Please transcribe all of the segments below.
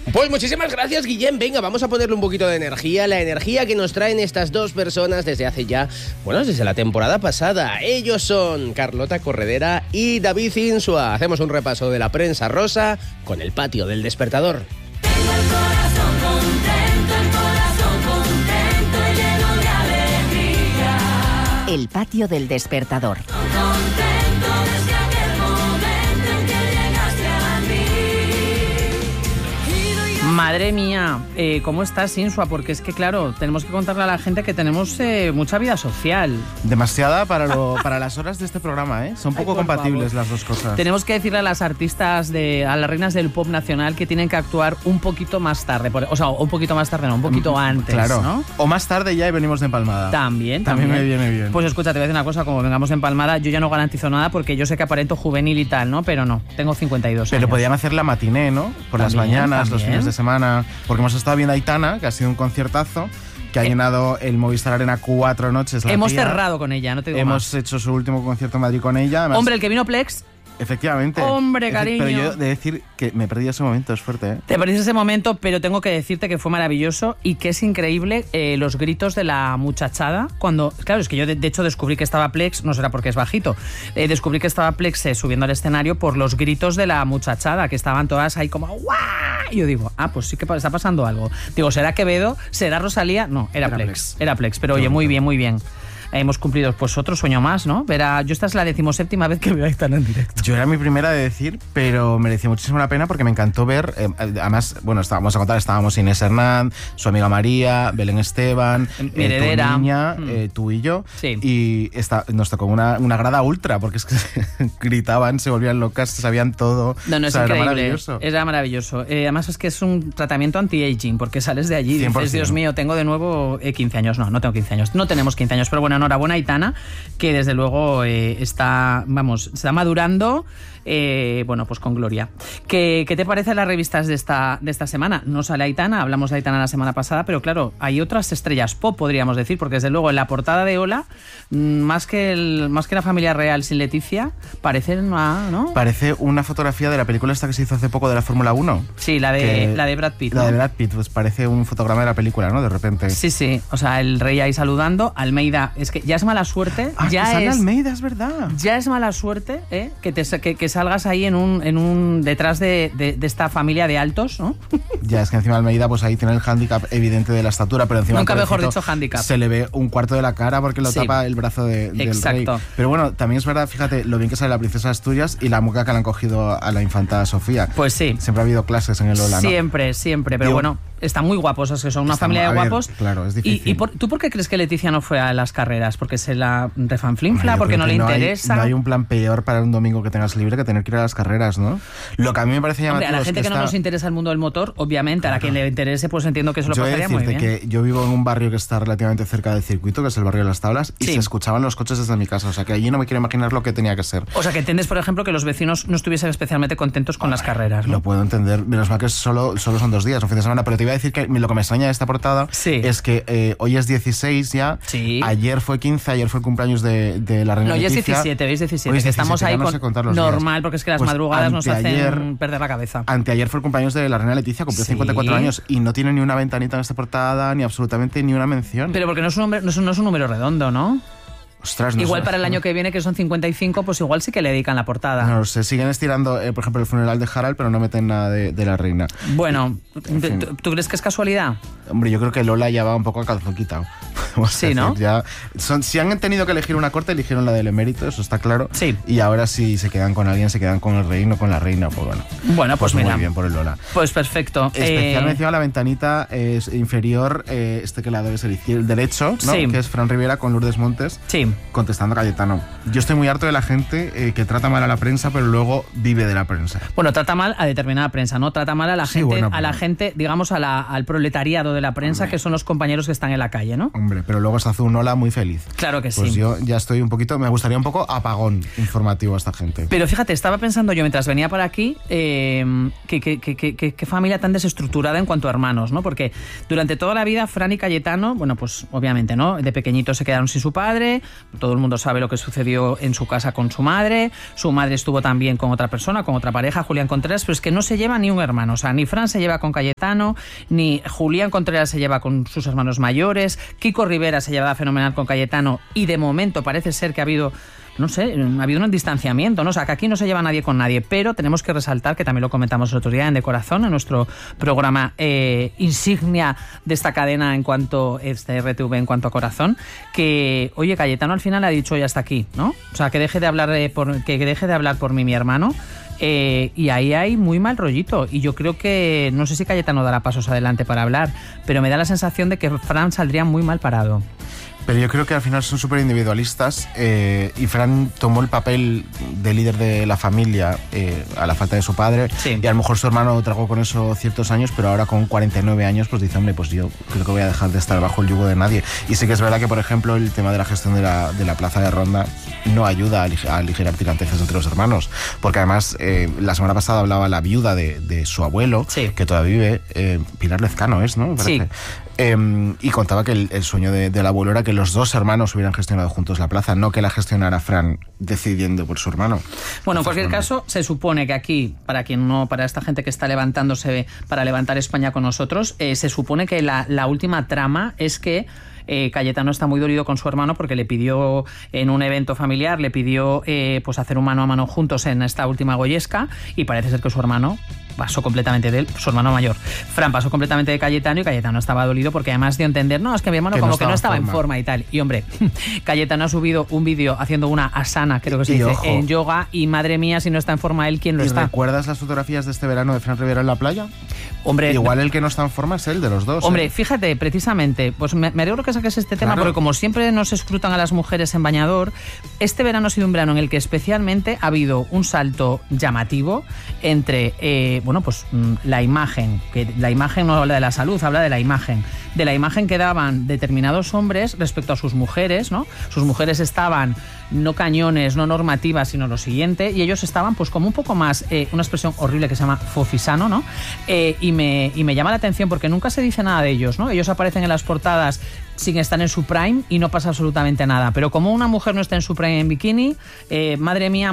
Pues muchísimas gracias, Guillem. Venga, vamos a ponerle un poquito de energía, la energía que nos traen estas dos personas desde hace ya, desde la temporada pasada. Ellos son Carlota Corredera y David Insua. Hacemos un repaso de la prensa rosa con el patio del despertador. Tengo el corazón contento y lleno de alegría. El patio del despertador. Contento desde aquel momento en que llegaste a mí. Madre mía, ¿cómo estás, Insua? Porque es que, claro, tenemos que contarle a la gente que tenemos mucha vida social. Demasiada para las horas de este programa, ¿eh? Son poco compatibles las dos cosas. Tenemos que decirle a las artistas, a las reinas del pop nacional, que tienen que actuar un poquito más tarde. Un poquito más tarde, no, un poquito antes, claro, ¿no? O más tarde ya y venimos de empalmada. También me viene bien. Pues escucha, te voy a decir una cosa, como vengamos de empalmada, yo ya no garantizo nada porque yo sé que aparento juvenil y tal, ¿no? Pero no, tengo 52 años. Pero podían hacer la matiné, ¿no? Por las mañanas, los fines de semana. Porque hemos estado viendo a Aitana, que ha sido un conciertazo, que ha llenado el Movistar Arena 4 noches. Hemos cerrado con ella, no te digo Hemos hecho su último concierto en Madrid con ella. Además, hombre, el que vino Plex. Efectivamente. Hombre, cariño. Pero yo he de decir que me perdí ese momento, es fuerte, ¿eh? Te perdiste ese momento, pero tengo que decirte que fue maravilloso y que es increíble los gritos de la muchachada cuando... Claro, es que yo de hecho descubrí que estaba Plex, no será porque es bajito, descubrí que estaba Plex subiendo al escenario por los gritos de la muchachada, que estaban todas ahí como ¡guau! Y yo digo, pues sí que está pasando algo. Digo, ¿será Quevedo? ¿Será Rosalía? No, era Plex. Era Plex, pero oye, muy bien, muy bien. Hemos cumplido pues otro sueño más, ¿no? Yo esta es la 17ª vez que veo a Aitana en directo. Yo era mi primera de decir, pero mereció muchísimo la pena porque me encantó ver, además, estábamos Inés Hernán, su amiga María, Belén Esteban, mi heredera, tu niña, tú y yo, sí. Y nos tocó una grada ultra, porque es que gritaban, se volvían locas, sabían todo. No, es increíble. Era maravilloso. Además es que es un tratamiento anti-aging, porque sales de allí y dices, Dios mío, tengo de nuevo 15 años. No tengo 15 años, no tenemos 15 años, pero bueno, enhorabuena, Aitana, que desde luego se está madurando, pues con gloria. ¿Qué te parecen las revistas de esta semana? No sale Aitana, hablamos de Aitana la semana pasada, pero claro, hay otras estrellas pop, podríamos decir, porque desde luego en la portada de Hola, más que la familia real sin Leticia, parece ¿no? Parece una fotografía de la película esta que se hizo hace poco de la Fórmula 1. Sí, la de Brad Pitt, ¿no? La de Brad Pitt, pues parece un fotograma de la película, ¿no? De repente. Sí, o sea, el rey ahí saludando, Almeida, es que ya es mala suerte. Ya sale Almeida, es verdad. Ya es mala suerte, que salgas ahí en un detrás de esta familia de altos, ¿no? Ya, es que encima Almeida pues ahí tiene el hándicap evidente de la estatura, pero encima nunca mejor dicho hándicap. Se le ve un cuarto de la cara porque lo tapa el brazo del rey. Pero bueno, también es verdad, fíjate lo bien que sale la princesa de Asturias y la muca que le han cogido a la infanta Sofía. Pues sí. Siempre ha habido clases en el Lola, ¿no? Siempre, pero bueno, están muy guapos, es que son una familia de guapos. Claro, es difícil. ¿Tú por qué crees que Leticia no fue a las carreras? ¿Porque se la refanflinfla? ¿Porque no le interesa? No hay un plan peor para un domingo que tengas libre que tener que ir a las carreras, ¿no? Lo que a mí me parece llamativo. Hombre, a la gente que no nos interesa el mundo del motor, obviamente, a la que le interese, pues entiendo que eso lo pasaría muy bien. Que yo vivo en un barrio que está relativamente cerca del circuito, que es el barrio de Las Tablas, y se escuchaban los coches desde mi casa, o sea que allí no me quiero imaginar lo que tenía que ser. O sea que entiendes, por ejemplo, que los vecinos no estuviesen especialmente contentos con las carreras, ¿no? Lo puedo entender, menos mal que solo son 2 días, un fin de semana, pero te iba a decir que lo que me extraña de esta portada es que hoy es 16 ya, ayer fue 15, ayer fue el cumpleaños de la reina Leticia. No, hoy es 17, hoy es 17, que estamos ahí con... Normal, porque es que las madrugadas nos hacen perder la cabeza. Anteayer fue el cumpleaños de la reina Leticia, cumplió 54 años y no tiene ni una ventanita en esta portada, ni absolutamente ni una mención. Pero porque no es un número redondo, ¿no? Ostras, igual para el año que viene, que son 55, pues igual sí que le dedican la portada. No, se siguen estirando, por ejemplo, el funeral de Harald, pero no meten nada de la reina. Bueno, ¿tú crees que es casualidad? Hombre, yo creo que Lola ya va un poco a calzón quitado. Sí, ¿no? Si han tenido que elegir una corte, eligieron la del emérito, eso está claro. Sí. Y ahora si se quedan con alguien, se quedan con el rey, no con la reina. Pues bueno. Bueno, pues mira. Muy bien por el Lola. Pues perfecto. Especialmente la ventanita es inferior, que la debe ser el derecho, ¿no? Sí. Que es Fran Rivera con Lourdes Montes. Sí. Contestando a Cayetano. Yo estoy muy harto de la gente que trata mal a la prensa, pero luego vive de la prensa. Bueno, trata mal a determinada prensa, ¿no? Trata mal a la gente, bueno, a la gente, digamos, al proletariado de la prensa, que son los compañeros que están en la calle, ¿no? Hombre, pero luego se hace un hola muy feliz. Claro que sí. Pues yo ya estoy un poquito, me gustaría un poco apagón informativo a esta gente. Pero fíjate, estaba pensando yo mientras venía por aquí, qué familia tan desestructurada en cuanto a hermanos, ¿no? Porque durante toda la vida Fran y Cayetano, bueno, pues obviamente, ¿no? De pequeñitos se quedaron sin su padre, todo el mundo sabe lo que sucedió en su casa con su madre estuvo también con otra persona, con otra pareja, Julián Contreras, pero es que no se lleva ni un hermano, o sea, ni Fran se lleva con Cayetano, ni Julián Contreras se lleva con sus hermanos mayores, Kiko Rivera se llevaba fenomenal con Cayetano y de momento parece ser que ha habido, no sé, ha habido un distanciamiento, ¿no? O sea, que aquí no se lleva nadie con nadie, pero tenemos que resaltar, que también lo comentamos el otro día en De Corazón, en nuestro programa insignia de esta cadena en cuanto, RTV en cuanto a corazón, que, oye, Cayetano al final ha dicho ya hasta aquí, ¿no? O sea, que deje de hablar por mí mi hermano. Y ahí hay muy mal rollito y yo creo que, no sé si Cayetano dará pasos adelante para hablar, pero me da la sensación de que Fran saldría muy mal parado. Pero yo creo que al final son súper individualistas y Fran tomó el papel de líder de la familia a la falta de su padre, sí. Y a lo mejor su hermano tragó con eso ciertos años, pero ahora con 49 años pues dice, hombre, pues yo creo que voy a dejar de estar bajo el yugo de nadie. Y sí que es verdad que, por ejemplo, el tema de la gestión de la plaza de Ronda no ayuda a aligerar tiranteces entre los hermanos, porque además la semana pasada hablaba la viuda de su abuelo, sí. Que todavía vive, Pilar Lezcano es, ¿no? Me parece. Sí. Y contaba que el sueño del abuelo era que los dos hermanos hubieran gestionado juntos la plaza, no que la gestionara Fran decidiendo por su hermano. Bueno, en cualquier caso, se supone que aquí, para esta gente que está levantándose para levantar España con nosotros, se supone que la última trama es que Cayetano está muy dolido con su hermano porque le pidió en un evento familiar, le pidió pues hacer un mano a mano juntos en esta última goyesca y parece ser que su hermano pasó completamente de él, su hermano mayor. Fran pasó completamente de Cayetano y Cayetano estaba dolido porque además dio a entender, no, es que mi hermano como que no estaba en forma y tal. Y hombre, Cayetano ha subido un vídeo haciendo una asana, creo que se dice, en yoga y madre mía, si no está en forma él, ¿quién lo está? ¿Recuerdas las fotografías de este verano de Fran Rivera en la playa? Hombre, igual el que no está en forma es él, de los dos. Hombre, fíjate, precisamente, pues me alegro que saques este tema, claro. Porque como siempre nos escrutan a las mujeres en bañador, este verano ha sido un verano en el que especialmente ha habido un salto llamativo entre, pues la imagen no habla de la salud, habla de la imagen que daban determinados hombres respecto a sus mujeres, ¿no? Sus mujeres estaban no cañones, no normativas, sino lo siguiente, y ellos estaban pues como un poco más, una expresión horrible que se llama fofisano, ¿no? Y me llama la atención porque nunca se dice nada de ellos, ¿no? Ellos aparecen en las portadas sin estar en su prime y no pasa absolutamente nada, pero como una mujer no está en su prime en bikini, madre mía,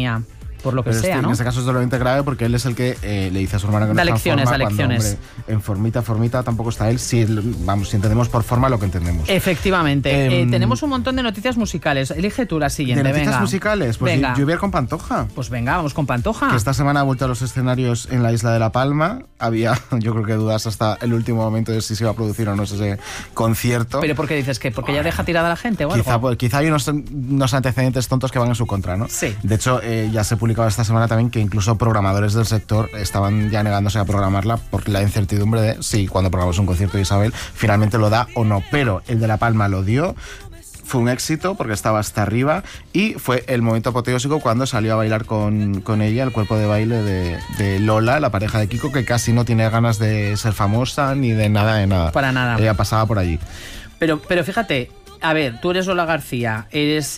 por lo que sea, ¿no? En este caso es doblemente grave porque él es el que le dice a su hermana que no está en forma. Da lecciones. En formita tampoco está él. Si entendemos por forma lo que entendemos. Efectivamente. Tenemos un montón de noticias musicales. Elige tú la siguiente. ¿De noticias musicales? Pues venga. Yo voy a ir con Pantoja. Pues venga, vamos con Pantoja. Que esta semana ha vuelto a los escenarios en la isla de La Palma. Había, yo creo que dudas hasta el último momento de si se iba a producir o no ese concierto. ¿Pero por qué dices que? ¿Porque ya deja tirada a la gente o algo? Quizá hay unos antecedentes tontos que van en su contra, ¿no? Sí. De hecho, ya se publicaba esta semana también que incluso programadores del sector estaban ya negándose a programarla por la incertidumbre de si cuando programamos un concierto de Isabel finalmente lo da o no, pero el de La Palma lo dio. Fue un éxito porque estaba hasta arriba y fue el momento apoteósico cuando salió a bailar con ella el cuerpo de baile de Lola, la pareja de Kiko, que casi no tiene ganas de ser famosa ni de nada. Para nada. Ella pasaba por allí. Pero fíjate, a ver, tú eres Lola García, eres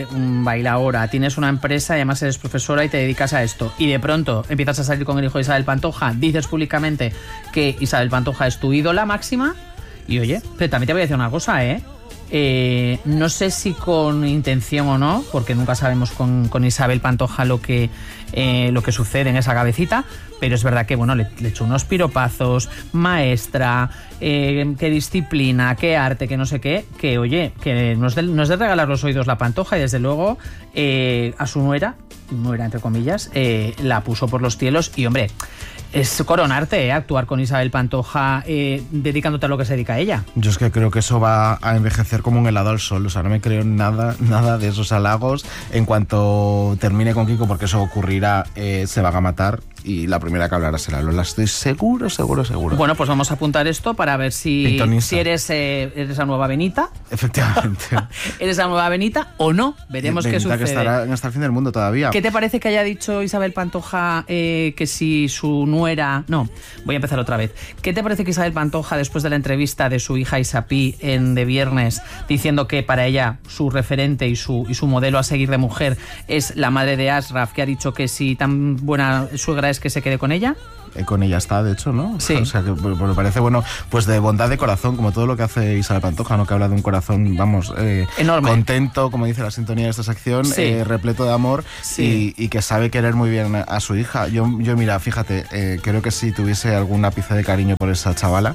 bailaora, tienes una empresa y además eres profesora y te dedicas a esto. Y de pronto empiezas a salir con el hijo de Isabel Pantoja, dices públicamente que Isabel Pantoja es tu ídola máxima. Y oye, pero también te voy a decir una cosa, no sé si con intención o no, porque nunca sabemos con Isabel Pantoja lo que sucede en esa cabecita, pero es verdad que bueno, le echó unos piropazos, maestra, qué disciplina, qué arte, que no sé qué, que oye, que no es de regalar los oídos la Pantoja, y desde luego a su nuera entre comillas, la puso por los cielos y hombre, es coronarte, actuar con Isabel Pantoja dedicándote a lo que se dedica a ella. Yo es que creo que eso va a envejecer como un helado al sol, o sea, no me creo nada de esos halagos. En cuanto termine con Kiko, porque eso ocurrirá, se van a matar y la primera que hablará será Lola, estoy seguro. Bueno, pues vamos a apuntar esto para ver si eres la nueva Benita. Efectivamente. ¿Eres la nueva Benita o no? Veremos qué sucede. Que estará hasta el fin del mundo todavía. ¿Qué te parece que haya dicho Isabel Pantoja que si su nuera... No, voy a empezar otra vez. ¿Qué te parece que Isabel Pantoja, después de la entrevista de su hija Isapí en De Viernes, diciendo que para ella su referente y su modelo a seguir de mujer es la madre de Ashraf, que ha dicho que si tan buena suegra es que se quede con ella? Con ella está, de hecho, ¿no? Sí. O sea, que me parece, bueno, pues de bondad de corazón, como todo lo que hace Isabel Pantoja, ¿no? Que habla de un corazón, vamos, enorme, contento, como dice la sintonía de esta sección, sí. Repleto de amor, sí. y que sabe querer muy bien a su hija. Yo mira, fíjate, creo que si tuviese algún ápice de cariño por esa chavala,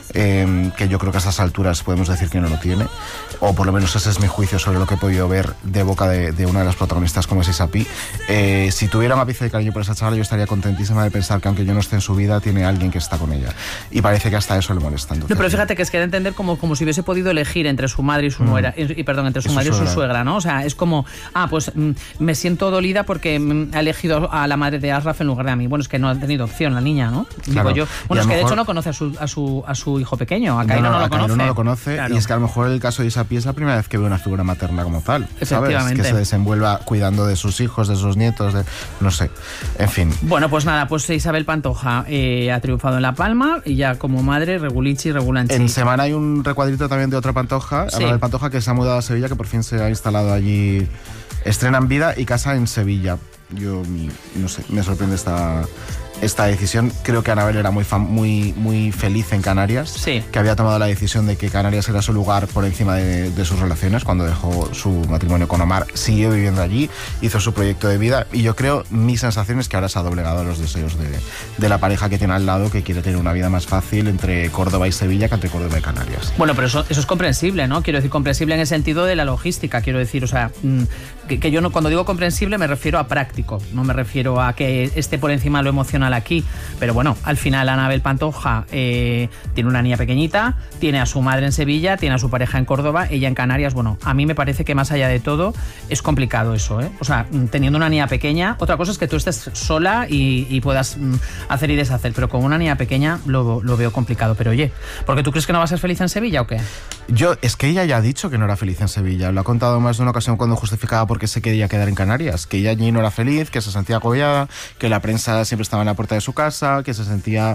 que yo creo que a estas alturas podemos decir que no lo tiene, o por lo menos ese es mi juicio sobre lo que he podido ver de boca de una de las protagonistas como es Isapí. Si tuviera un ápice de cariño por esa chavala, yo estaría contentísima de pensar que aunque yo no esté en su vida, tiene alguien que está con ella, y parece que hasta eso le molesta. Entonces, no, pero fíjate que es que de entender como si hubiese podido elegir entre su madre y su nuera, entre su madre y su suegra, ¿no? O sea, es como, pues me siento dolida porque ha elegido a la madre de Ashraf en lugar de a mí. Bueno, es que no ha tenido opción la niña, ¿no? Claro. Digo yo. Bueno, es que de hecho no conoce a su hijo pequeño, a Cairo no lo conoce. Claro. Y es que a lo mejor el caso de Isapí es la primera vez que ve una figura materna como tal, ¿sabes? Que se desenvuelva cuidando de sus hijos, de sus nietos, no sé, en fin. Bueno, pues nada, pues Isabel Pantoja ha triunfado en La Palma y ya como madre, regulichi, regulanchi. En semana hay un recuadrito también de otra Pantoja, Isabel Pantoja, que se ha mudado a Sevilla, que por fin se ha instalado allí, estrenan vida y casa en Sevilla. Yo no sé, me sorprende esta decisión. Creo que Anabel era muy feliz en Canarias, que había tomado la decisión de que Canarias era su lugar por encima de sus relaciones. Cuando dejó su matrimonio con Omar, siguió viviendo allí, hizo su proyecto de vida, y yo creo, mi sensación es que ahora se ha doblegado a los deseos de la pareja que tiene al lado, que quiere tener una vida más fácil entre Córdoba y Sevilla que entre Córdoba y Canarias. Bueno, pero eso es comprensible, ¿no? Quiero decir, comprensible en el sentido de la logística, quiero decir, o sea, que yo no, cuando digo comprensible me refiero a práctico, no me refiero a que esté por encima lo emocional aquí. Pero bueno, al final Anabel Pantoja tiene una niña pequeñita, tiene a su madre en Sevilla, tiene a su pareja en Córdoba, ella en Canarias. Bueno, a mí me parece que más allá de todo es complicado eso, ¿eh? O sea, teniendo una niña pequeña, otra cosa es que tú estés sola y puedas hacer y deshacer, pero con una niña pequeña lo veo complicado. Pero oye, ¿por qué tú crees que no vas a ser feliz en Sevilla o qué? Es que ella ya ha dicho que no era feliz en Sevilla, lo ha contado más de una ocasión cuando justificaba por qué se quería quedar en Canarias, que ella allí no era feliz, que se sentía agobiada, que la prensa siempre estaba en la puerta de su casa, que se sentía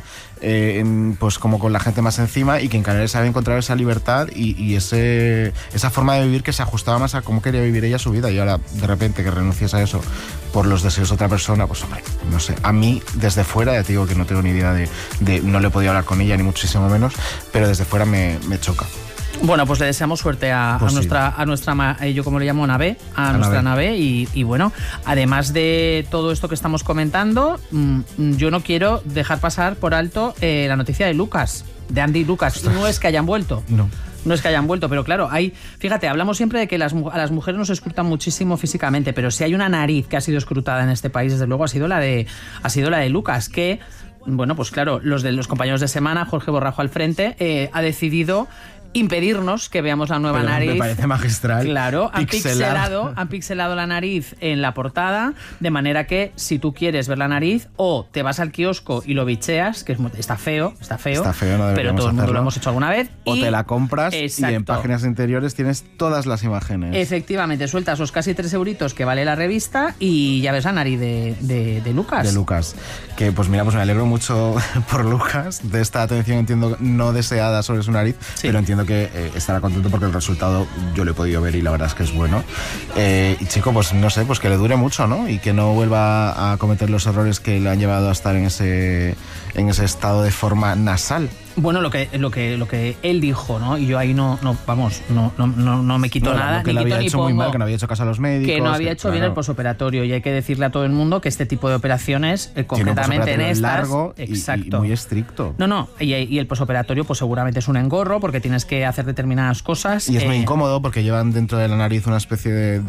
pues como con la gente más encima, y que en Canarias había encontrado esa libertad y esa forma de vivir que se ajustaba más a cómo quería vivir ella su vida, y ahora de repente que renuncies a eso por los deseos de otra persona, pues hombre, no sé, a mí desde fuera, ya te digo que no tengo ni idea de no le he podido hablar con ella ni muchísimo menos, pero desde fuera me choca. Bueno, pues le deseamos suerte a nuestra, yo como le llamo, Nave, nuestra Nave, y bueno, además de todo esto que estamos comentando, yo no quiero dejar pasar por alto la noticia de Lucas, de Andy y Lucas. No es que hayan vuelto. No es que hayan vuelto, pero claro, fíjate, hablamos siempre de que a las mujeres nos escrutan muchísimo físicamente, pero si hay una nariz que ha sido escrutada en este país, desde luego ha sido la de Lucas, que, bueno, pues claro, los compañeros de semana, Jorge Borrajo al frente, ha decidido impedirnos que veamos la nueva nariz. Me parece magistral. Claro, han pixelado la nariz en la portada, de manera que si tú quieres ver la nariz, o te vas al kiosco y lo bicheas, que está feo, no, pero todo el mundo lo hemos hecho alguna vez, o te la compras. Exacto. Y en páginas interiores tienes todas las imágenes. Efectivamente, sueltas los casi 3 euritos que vale la revista y ya ves la nariz de Lucas. De Lucas, que pues mira, pues me alegro mucho por Lucas, de esta atención, entiendo, no deseada sobre su nariz, pero entiendo que estará contento porque el resultado yo lo he podido ver y la verdad es que es bueno. Y chico, pues no sé, pues que le dure mucho, ¿no? Y que no vuelva a cometer los errores que le han llevado a estar en ese estado de forma nasal. Bueno, lo que él dijo, ¿no? Y yo ahí no me quito nada, que ni lo quito había ni hecho pongo, muy mal, que no había hecho caso a los médicos, que no había hecho bien el posoperatorio, y hay que decirle a todo el mundo que este tipo de operaciones, concretamente en estas, largo exacto, y muy estricto. Y el posoperatorio pues seguramente es un engorro porque tienes que hacer determinadas cosas. Y es muy incómodo porque llevan dentro de la nariz una especie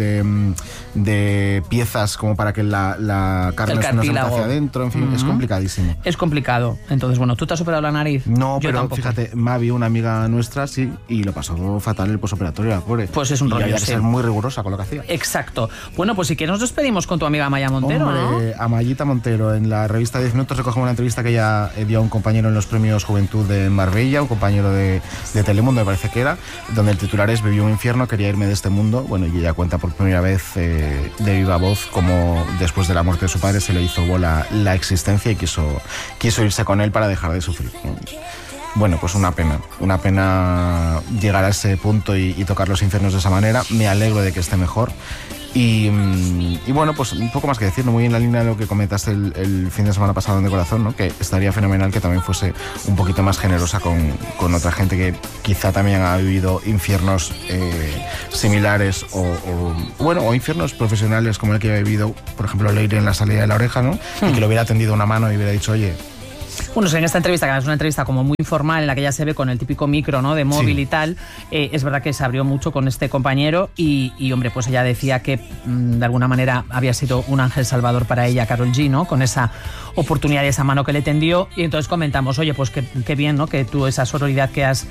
de piezas como para que la carne no se meta hacia adentro, en fin, es complicadísimo. Es complicado. Entonces, bueno, ¿tú te has operado la nariz? No, No, Yo pero tampoco. fíjate, Mavi, una amiga nuestra, sí, y lo pasó fatal el posoperatorio, la pobre. Pues es un rollo, había que sí. ser muy rigurosa con lo que hacía. Exacto. Bueno, pues si quieres nos despedimos con tu amiga Maya Montero, Hombre, a Mayita Montero, en la revista 10 Minutos recogemos una entrevista que ella dio a un compañero en los premios Juventud de Marbella, un compañero de Telemundo, me parece que era, donde el titular es: viví un infierno, quería irme de este mundo. Bueno, y ella cuenta por primera vez de viva voz cómo después de la muerte de su padre se le hizo bola la existencia y quiso irse con él para dejar de sufrir. Bueno, pues una pena llegar a ese punto y tocar los infiernos de esa manera. Me alegro de que esté mejor. Y bueno, pues un poco más que decir, ¿no? Muy en la línea de lo que comentaste el fin de semana pasado en De Corazón, ¿no? Que estaría fenomenal que también fuese un poquito más generosa con otra gente que quizá también ha vivido infiernos similares o infiernos profesionales como el que ha vivido, por ejemplo, Leire en La salida de la oreja, ¿no? Y que le hubiera tendido una mano y hubiera dicho, oye... Bueno, en esta entrevista, que es una entrevista como muy informal, en la que ya se ve con el típico micro, ¿no?, de móvil, sí, y tal, es verdad que se abrió mucho con este compañero y hombre, pues ella decía que de alguna manera había sido un ángel salvador para ella, Karol G, ¿no?, con esa oportunidad y esa mano que le tendió, y entonces comentamos, oye, pues qué bien, ¿no?, que tú esa sororidad que has...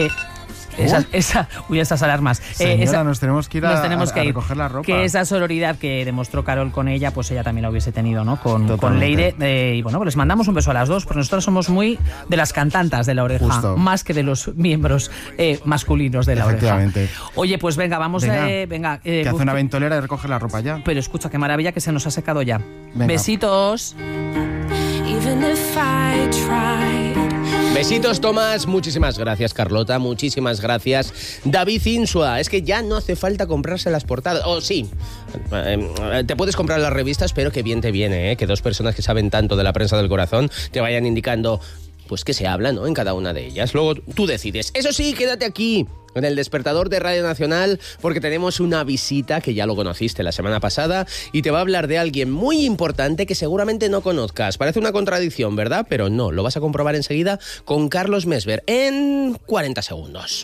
esas alarmas. Señora, nos tenemos que ir a recoger la ropa. Que esa sororidad que demostró Karol con ella, pues ella también la hubiese tenido, ¿no?, con Leire. Y bueno, pues les mandamos un beso a las dos, porque nosotros somos muy de las cantantas de La Oreja, justo, más que de los miembros masculinos de La Oreja. Oye, pues venga, vamos a... que hace una ventolera y recoge la ropa ya. Pero escucha, qué maravilla que se nos ha secado ya. Venga. Besitos. Even if I tried. Besitos, Tomás. Muchísimas gracias, Carlota. Muchísimas gracias, David Insua. Es que ya no hace falta comprarse las portadas. Sí, te puedes comprar las revistas, pero que bien te viene, que dos personas que saben tanto de la prensa del corazón te vayan indicando pues qué se habla, ¿no?, en cada una de ellas. Luego tú decides. Eso sí, quédate aquí en el Despertador de Radio Nacional, porque tenemos una visita que ya lo conociste la semana pasada y te va a hablar de alguien muy importante que seguramente no conozcas. Parece una contradicción, ¿verdad? Pero no, lo vas a comprobar enseguida con Carlos Mesver en 40 segundos.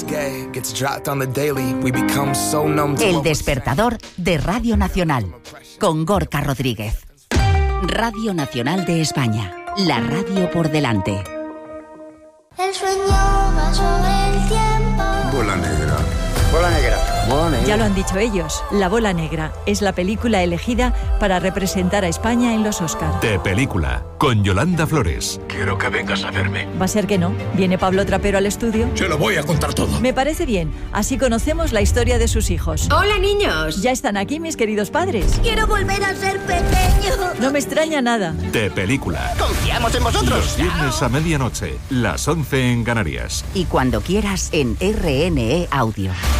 El Despertador de Radio Nacional, con Gorka Rodríguez. Radio Nacional de España, la radio por delante. El sueño va sobre el tiempo. Bola negra. Bola negra. Bola negra. Ya lo han dicho ellos, La Bola Negra es la película elegida para representar a España en los Oscar. De película, con Yolanda Flores. Quiero que vengas a verme. Va a ser que no. ¿Viene Pablo Trapero al estudio? Se lo voy a contar todo. Me parece bien. Así conocemos la historia de sus hijos. Hola, niños. Ya están aquí mis queridos padres. Quiero volver a ser pequeño. No me extraña nada. De película. ¡Confiamos en vosotros! Los viernes a medianoche, las 11 en Canarias. Y cuando quieras en RNE Audio.